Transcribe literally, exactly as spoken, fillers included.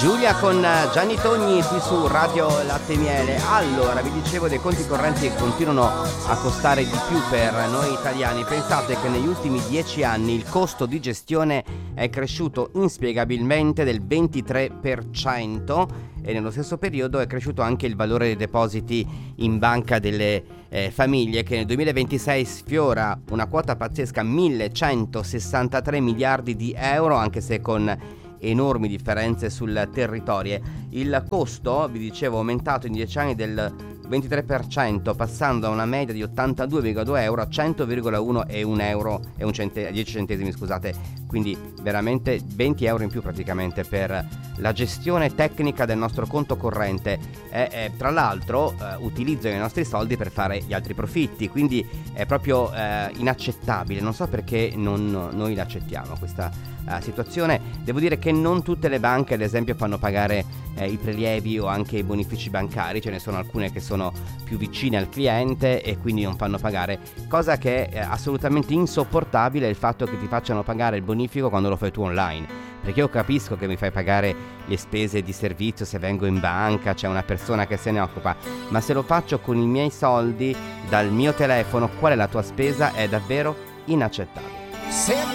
Giulia con Gianni Togni qui su Radio Latte e Miele. Allora, vi dicevo dei conti correnti che continuano a costare di più per noi italiani. Pensate che negli ultimi dieci anni il costo di gestione è cresciuto inspiegabilmente del ventitré per cento e nello stesso periodo è cresciuto anche il valore dei depositi in banca delle eh, famiglie, che nel duemilaventisei sfiora una quota pazzesca, millecentosessantatré miliardi di euro, anche se con enormi differenze sul territorio. Il costo, vi dicevo, è aumentato in dieci anni del ventitré per cento, passando da una media di ottantadue virgola due euro a cento virgola uno e un euro e un cente- dieci centesimi, scusate, quindi veramente venti euro in più praticamente per la gestione tecnica del nostro conto corrente. E, e, tra l'altro eh, utilizzano i nostri soldi per fare gli altri profitti, quindi è proprio eh, inaccettabile. Non so perché non, noi l'accettiamo questa uh, situazione. Devo dire che non tutte le banche, ad esempio, fanno pagare eh, i prelievi o anche i bonifici bancari. Ce ne sono alcune che sono più vicine al cliente e quindi non fanno pagare, cosa che è assolutamente insopportabile, il fatto che ti facciano pagare il bonifico quando lo fai tu online, perché io capisco che mi fai pagare le spese di servizio se vengo in banca, c'è una persona che se ne occupa, ma se lo faccio con i miei soldi dal mio telefono, qual è la tua spesa? È davvero inaccettabile.